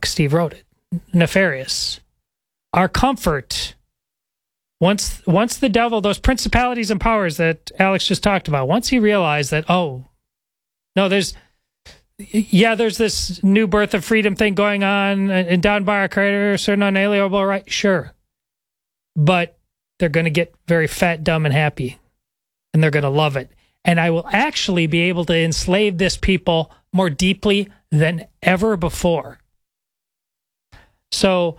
book. Steve wrote it. Nefarious. Our comfort, once the devil, those principalities and powers that Alex just talked about, once he realized that, oh, no, there's this new birth of freedom thing going on, and down by our creator, certain unalienable right, sure. But they're going to get very fat, dumb, and happy, and they're going to love it. And I will actually be able to enslave this people more deeply than ever before. So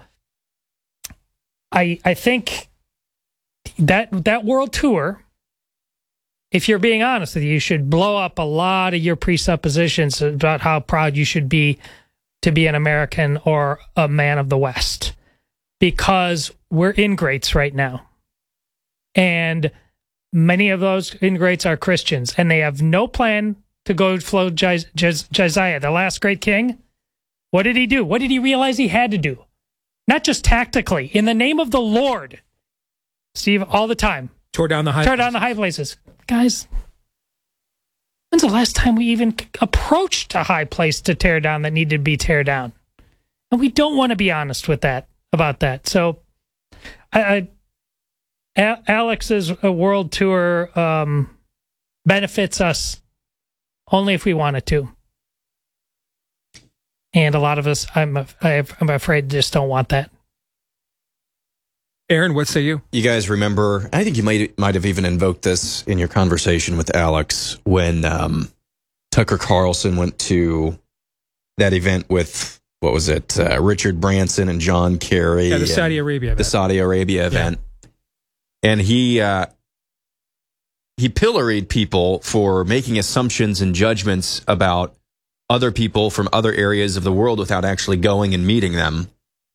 I think that world tour, if you're being honest with you should blow up a lot of your presuppositions about how proud you should be to be an American or a man of the West, because we're ingrates right now. And many of those ingrates are Christians, and they have no plan to go flow Josiah, the last great king. What did he do? What did he realize he had to do? Not just tactically, in the name of the Lord. Steve, all the time. Tore down the high places. Guys, when's the last time we even approached a high place to tear down that needed to be tear down? And we don't want to be honest with that, about that. So Alex's world tour benefits us only if we want it to. And a lot of us, I'm afraid, just don't want that. Aaron, what say you? You guys remember, I think you might have even invoked this in your conversation with Alex when Tucker Carlson went to that event with, what was it, Richard Branson and John Kerry. Yeah, the Saudi Arabia event. The Saudi Arabia event. Yeah. And he pilloried people for making assumptions and judgments about other people from other areas of the world without actually going and meeting them.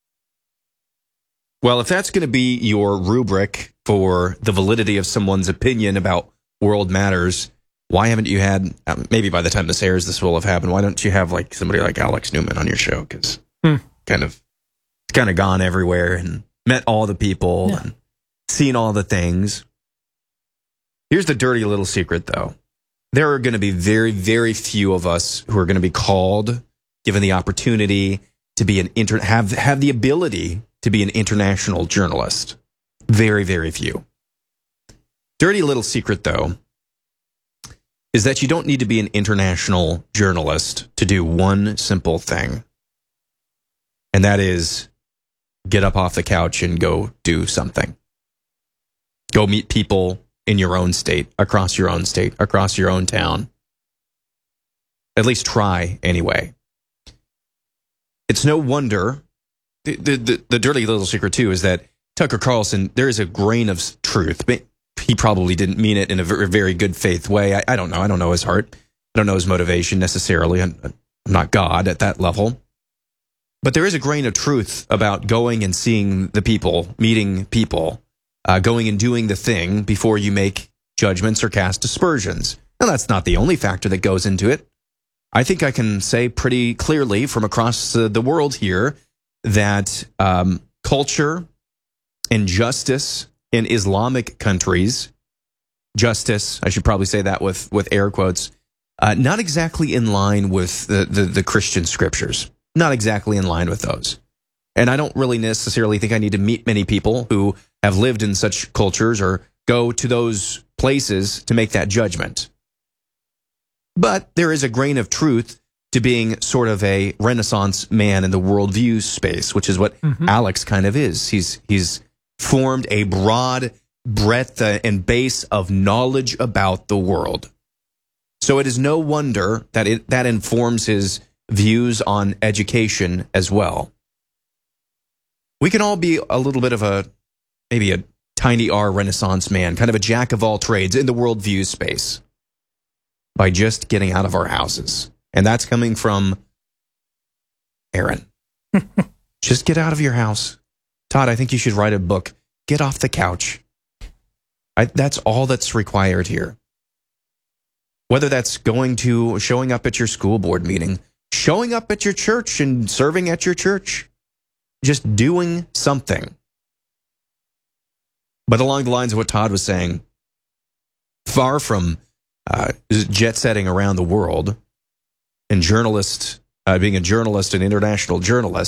Well, if that's going to be your rubric for the validity of someone's opinion about world matters, why haven't you had, maybe by the time this airs, this will have happened, why don't you have like somebody like Alex Newman on your show? Because it's kind of gone everywhere and met all the people and seen all the things. Here's the dirty little secret, though. There are going to be very, very few of us who are going to be called, given the opportunity to be have the ability to be an international journalist. Very, very few. Dirty little secret, though, is that you don't need to be an international journalist to do one simple thing. And that is get up off the couch and go do something. Go meet people in your own state, across your own town. At least try anyway. It's no wonder. The dirty little secret, too, is that Tucker Carlson, there is a grain of truth. But he probably didn't mean it in a very good faith way. I don't know. I don't know his heart. I don't know his motivation necessarily. I'm not God at that level. But there is a grain of truth about going and seeing the people, meeting people, going and doing the thing before you make judgments or cast aspersions. Now, that's not the only factor that goes into it. I think I can say pretty clearly from across the world here that culture and justice in Islamic countries, justice, I should probably say that with air quotes, not exactly in line with the Christian scriptures, not exactly in line with those. And I don't really necessarily think I need to meet many people who have lived in such cultures or go to those places to make that judgment. But there is a grain of truth to being sort of a Renaissance man in the worldview space, which is what Alex kind of is. He's formed a broad breadth and base of knowledge about the world. So it is no wonder that that informs his views on education as well. We can all be a little bit of maybe a tiny R Renaissance man, kind of a jack of all trades in the worldview space by just getting out of our houses. And that's coming from Aaron. Just get out of your house. Todd, I think you should write a book. Get off the couch. That's all that's required here. Whether that's showing up at your school board meeting, showing up at your church and serving at your church, just doing something. But along the lines of what Todd was saying, far from jet setting around the world and being a journalist, an international journalist,